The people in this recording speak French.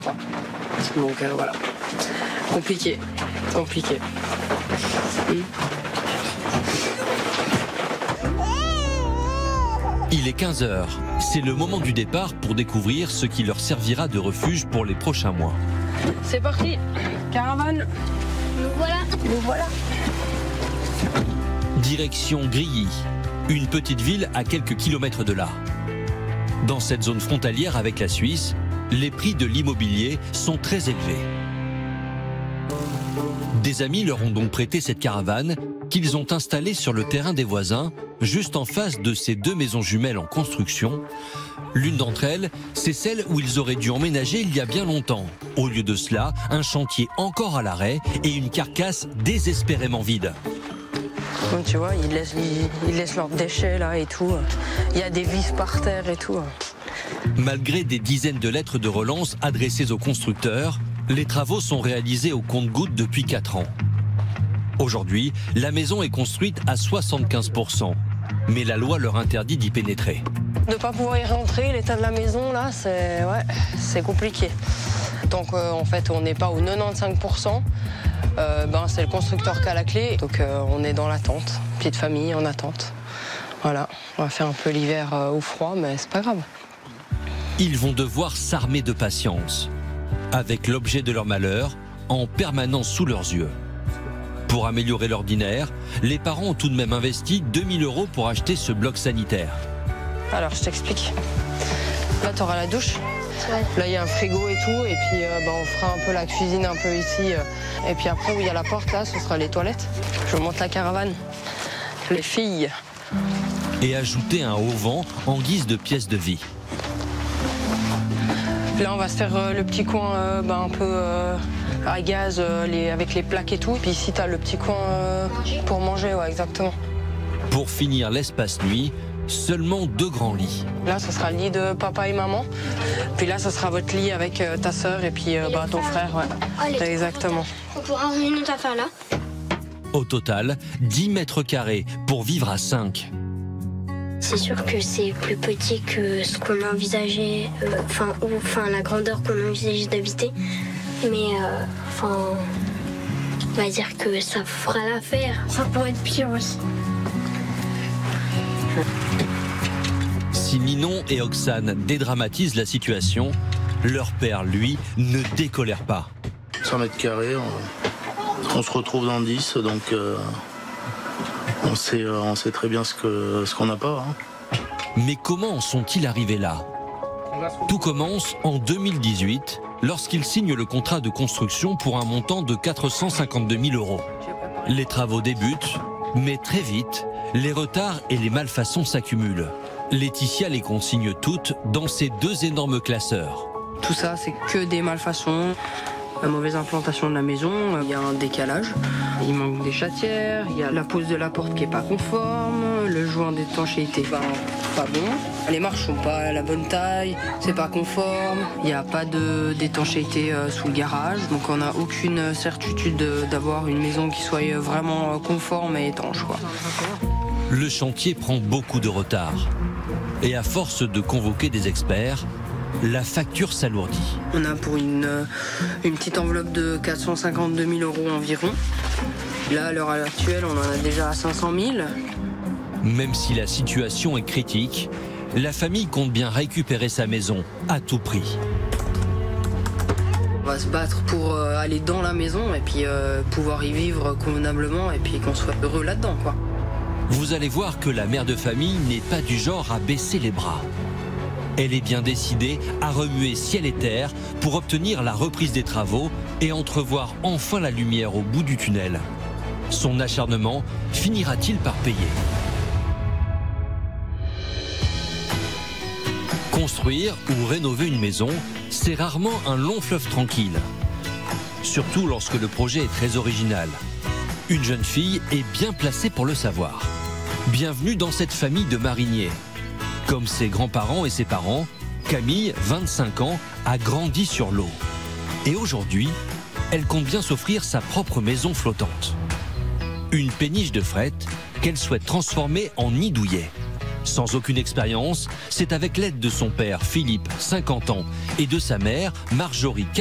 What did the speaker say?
Donc voilà. Compliqué. Il est 15h. C'est le moment du départ pour découvrir ce qui leur servira de refuge pour les prochains mois. C'est parti, caravane. Nous voilà. Direction Grilly, une petite ville à quelques kilomètres de là. Dans cette zone frontalière avec la Suisse, les prix de l'immobilier sont très élevés. Des amis leur ont donc prêté cette caravane qu'ils ont installée sur le terrain des voisins, juste en face de ces deux maisons jumelles en construction. L'une d'entre elles, c'est celle où ils auraient dû emménager il y a bien longtemps. Au lieu de cela, un chantier encore à l'arrêt et une carcasse désespérément vide. Donc tu vois, ils laissent leurs déchets là et tout. Il y a des vis par terre et tout. Malgré des dizaines de lettres de relance adressées aux constructeurs, les travaux sont réalisés au compte-gouttes depuis 4 ans. Aujourd'hui, la maison est construite à 75%, mais la loi leur interdit d'y pénétrer. De ne pas pouvoir y rentrer, l'état de la maison là, c'est compliqué. Donc en fait, on n'est pas au 95%. C'est le constructeur qui a la clé, donc on est dans l'attente, petite famille en attente. Voilà, on va faire un peu l'hiver au froid, mais c'est pas grave. Ils vont devoir s'armer de patience, avec l'objet de leur malheur en permanence sous leurs yeux. Pour améliorer l'ordinaire, les parents ont tout de même investi 2000 € pour acheter ce bloc sanitaire. Alors je t'explique. Là tu auras la douche. Ouais. Là il y a un frigo et tout, et puis on fera un peu la cuisine un peu ici. Et puis après où il y a la porte là, ce sera les toilettes. Je monte la caravane. Les filles. Et ajouter un auvent en guise de pièce de vie. Là on va se faire le petit coin un peu à gaz avec les plaques et tout. Puis ici tu as le petit coin pour manger, ouais exactement. Pour finir l'espace nuit, seulement 2 grands lits. Là ce sera le lit de papa et maman. Puis là ce sera votre lit avec ta sœur et puis ton frère, ouais. Exactement. On pourra emmener notre affaire là. Au total, 10 mètres carrés pour vivre à 5. C'est sûr que c'est plus petit que ce qu'on envisageait, la grandeur qu'on envisageait d'habiter. Mais on va dire que ça fera l'affaire. Ça pourrait être pire aussi. Si Ninon et Oxane dédramatisent la situation, leur père, lui, ne décolère pas. 100 mètres carrés, on se retrouve dans 10, donc on sait très bien ce qu'on n'a pas. Hein. Mais comment en sont-ils arrivés là? Tout commence en 2018, lorsqu'ils signent le contrat de construction pour un montant de 452 000 €. Les travaux débutent, mais très vite, les retards et les malfaçons s'accumulent. Laetitia les consigne toutes dans ces 2 énormes classeurs. Tout ça, c'est que des malfaçons. La mauvaise implantation de la maison, il y a un décalage. Il manque des chatières, il y a la pose de la porte qui n'est pas conforme, le joint d'étanchéité pas bon. Les marches sont pas à la bonne taille, c'est pas conforme, il n'y a pas d'étanchéité sous le garage, donc on n'a aucune certitude d'avoir une maison qui soit vraiment conforme et étanche, quoi. Le chantier prend beaucoup de retard. Et à force de convoquer des experts, la facture s'alourdit. On a pour une petite enveloppe de 452 000 € environ. Là, à l'heure actuelle, on en a déjà à 500 000. Même si la situation est critique, la famille compte bien récupérer sa maison à tout prix. On va se battre pour aller dans la maison et puis pouvoir y vivre convenablement et puis qu'on soit heureux là-dedans, quoi. Vous allez voir que la mère de famille n'est pas du genre à baisser les bras. Elle est bien décidée à remuer ciel et terre pour obtenir la reprise des travaux et entrevoir enfin la lumière au bout du tunnel. Son acharnement finira-t-il par payer? Construire ou rénover une maison, c'est rarement un long fleuve tranquille. Surtout lorsque le projet est très original. Une jeune fille est bien placée pour le savoir. Bienvenue dans cette famille de mariniers. Comme ses grands-parents et ses parents, Camille, 25 ans, a grandi sur l'eau. Et aujourd'hui, elle compte bien s'offrir sa propre maison flottante. Une péniche de fret qu'elle souhaite transformer en nid douillet. Sans aucune expérience, c'est avec l'aide de son père, Philippe, 50 ans, et de sa mère, Marjorie,